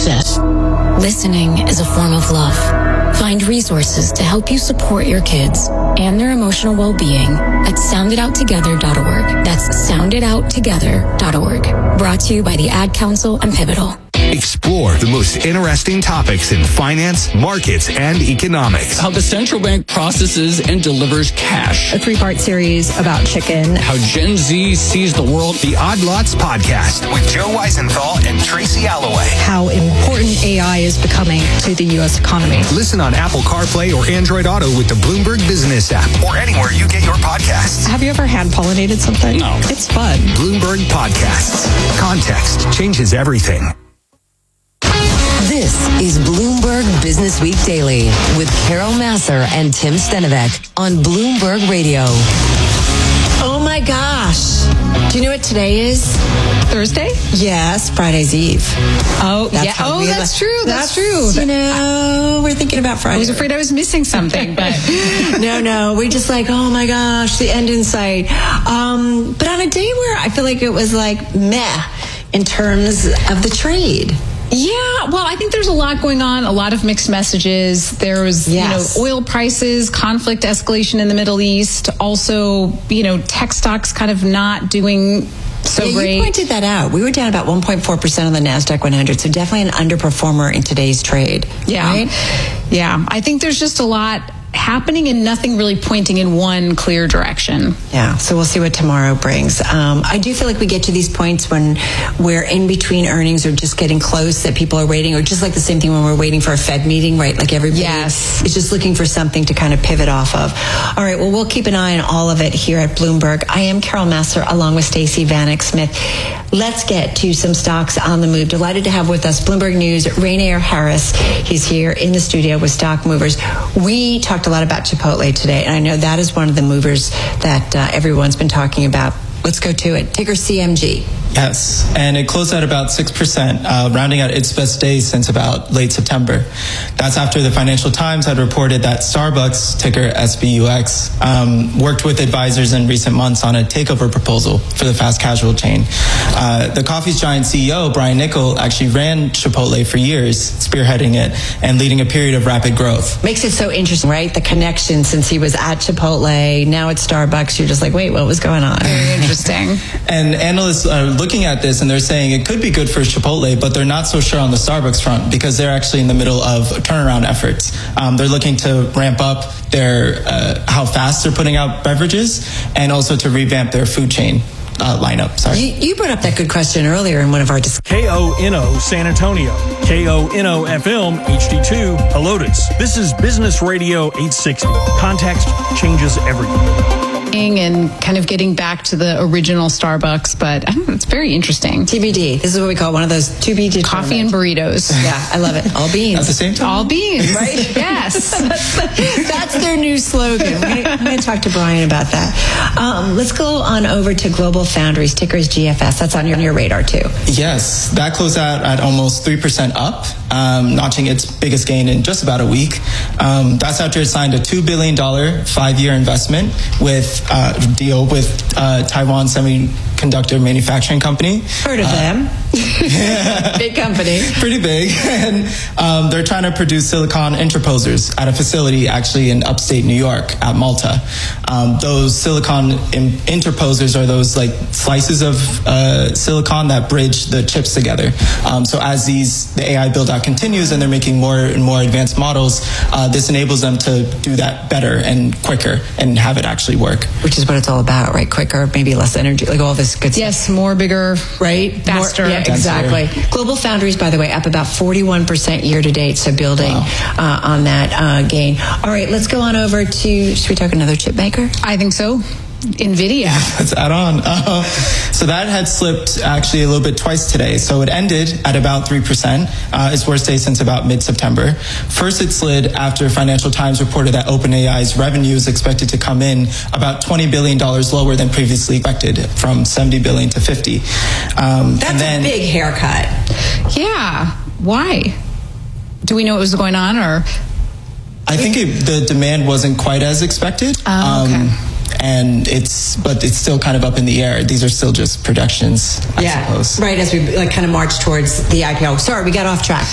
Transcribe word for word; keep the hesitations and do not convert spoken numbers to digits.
success. Listening is a form of love. Find resources to help you support your kids and their emotional well-being at sound it out together dot org. That's sound it out together dot org. Brought to you by the Ad Council and Pivotal. Explore the most interesting topics in finance, markets, and economics. How the central bank processes and delivers cash. A three-part series about chicken. How Gen Z sees the world. The Odd Lots Podcast with Joe Weisenthal and Tracy Alloway. How important A I is becoming to the U S economy. Listen on Apple CarPlay or Android Auto with the Bloomberg Business app or anywhere you get your podcasts. Have you ever hand-pollinated something? No. It's fun. Bloomberg Podcasts. Context changes everything. This is Bloomberg Business Week Daily with Carol Massar and Tim Stenovec on Bloomberg Radio. Oh my gosh. Do you know what today is? Thursday? Yes, Friday's Eve. Oh, That's yeah. how Oh, we that's li- true. That's, true. You know, we're thinking about Friday. I was afraid I was missing something, but no, no. We just like, oh my gosh, the end in sight. Um, but on a day where I feel like it was like meh in terms of the trade. Yeah, well, I think there's a lot going on, a lot of mixed messages. There was, Yes. you know, oil prices, conflict escalation in the Middle East, also, you know, tech stocks kind of not doing so yeah, great. You pointed that out. We were down about one point four percent on the NASDAQ one hundred, so definitely an underperformer in today's trade. Yeah. Right? Yeah, I think there's just a lot happening and nothing really pointing in one clear direction. Yeah, so we'll see what tomorrow brings. Um, I do feel like we get to these points when we're in between earnings or just getting close that people are waiting, or just like the same thing when we're waiting for a Fed meeting, right? Like everybody Yes. is just looking for something to kind of pivot off of. All right, well, we'll keep an eye on all of it here at Bloomberg. I am Carol Massar along with Stacey Vanek Smith. Let's get to some stocks on the move. Delighted to have with us Bloomberg News, Rainier Harris. He's here in the studio with Stock Movers. We talked a lot about Chipotle today, and I know that is one of the movers that uh, everyone's been talking about. Let's go to it. Ticker C M G. Yes, and it closed at about six percent, uh, rounding out its best days since about late September. That's after the Financial Times had reported that Starbucks, ticker S B U X, um, worked with advisors in recent months on a takeover proposal for the fast casual chain. Uh, the coffee's giant C E O, Brian Niccol, actually ran Chipotle for years, spearheading it and leading a period of rapid growth. Makes it so interesting, right? The connection since he was at Chipotle, now at Starbucks, you're just like, wait, what was going on? Very interesting. And analysts are looking at this and they're saying it could be good for Chipotle, but they're not so sure on the Starbucks front because they're actually in the middle of turnaround efforts. Um, they're looking to ramp up their uh, how fast they're putting out beverages and also to revamp their food chain uh, lineup. Sorry. You, you brought up that good question earlier in one of our discussions. K O N O San Antonio, K O N O F M H D two Helotes. This is Business Radio eight sixty. Context changes everything. And kind of getting back to the original Starbucks, but I don't know, it's very interesting. T B D. This is what we call one of those to be determined. Coffee and burritos. Yeah, I love it. All beans. At the same time? All beans, right? Yes. that's, that's their new slogan. I'm going to talk to Brian about that. Um, let's go on over to Global Foundries, ticker is G F S. That's on your, your radar too. Yes, that closed out at almost three percent up, um, notching its biggest gain in just about a week. Um, that's after it signed a two billion dollars five-year investment with uh, deal with uh, Taiwan Semiconductor Manufacturing Company. Heard of uh, them. Big company. Pretty big. And um, they're trying to produce silicon interposers at a facility actually in upstate New York at Malta. Um, those silicon in- interposers are those like slices of uh, silicon that bridge the chips together. Um, so as these the A I build out continues and they're making more and more advanced models, uh, this enables them to do that better and quicker and have it actually work. Which is what it's all about, right? Quicker, maybe less energy, like all this good stuff. Yes, more, bigger, right? faster. More, yeah, exactly. Global Foundries, by the way, up about forty-one percent year to date, so building wow. uh, on that uh, gain. All right, let's go on over to, should we talk another chip maker? I think so. NVIDIA. Let's add on. Uh, so that had slipped actually a little bit twice today. So it ended at about three percent. Uh, its worst day since about mid-September. First, it slid after Financial Times reported that OpenAI's revenue is expected to come in about twenty billion dollars lower than previously expected, from seventy billion dollars to fifty. Um, That's and then, a big haircut. Yeah. Why? Do we know what was going on, or? I think it, the demand wasn't quite as expected. Oh, okay. Um, and it's, but it's still kind of up in the air. These are still just projections, I yeah, suppose. right, as we like kind of march towards the I P O. Sorry, we got off track.